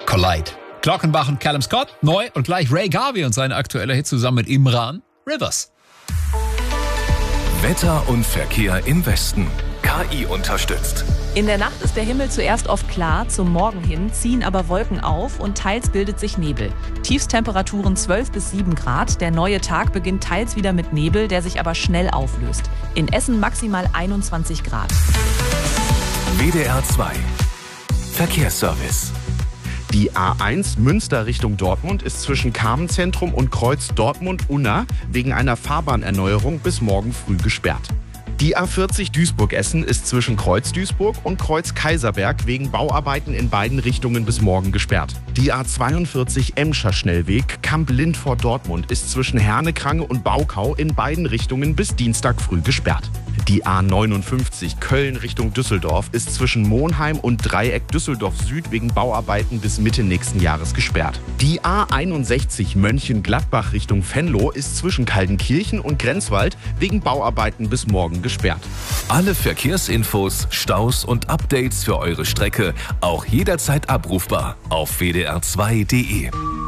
Collide. Glockenbach und Callum Scott, neu und gleich Ray Garvey und sein aktueller Hit zusammen mit Imran, Rivers. Wetter und Verkehr im Westen. KI unterstützt. In der Nacht ist der Himmel zuerst oft klar, zum Morgen hin ziehen aber Wolken auf und teils bildet sich Nebel. Tiefstemperaturen 12 bis 7 Grad. Der neue Tag beginnt teils wieder mit Nebel, der sich aber schnell auflöst. In Essen maximal 21 Grad. WDR 2 Verkehrsservice. Die A1 Münster Richtung Dortmund ist zwischen Carmenzentrum und Kreuz Dortmund-Unna wegen einer Fahrbahnerneuerung bis morgen früh gesperrt. Die A40 Duisburg-Essen ist zwischen Kreuz Duisburg und Kreuz Kaiserberg wegen Bauarbeiten in beiden Richtungen bis morgen gesperrt. Die A42 Emscher Schnellweg Kamp-Lindfort-Dortmund ist zwischen Hernekrange und Baukau in beiden Richtungen bis Dienstag früh gesperrt. Die A59 Köln Richtung Düsseldorf ist zwischen Monheim und Dreieck Düsseldorf Süd wegen Bauarbeiten bis Mitte nächsten Jahres gesperrt. Die A61 Mönchengladbach Richtung Venlo ist zwischen Kaldenkirchen und Grenzwald wegen Bauarbeiten bis morgen gesperrt. Alle Verkehrsinfos, Staus und Updates für eure Strecke auch jederzeit abrufbar auf wdr2.de.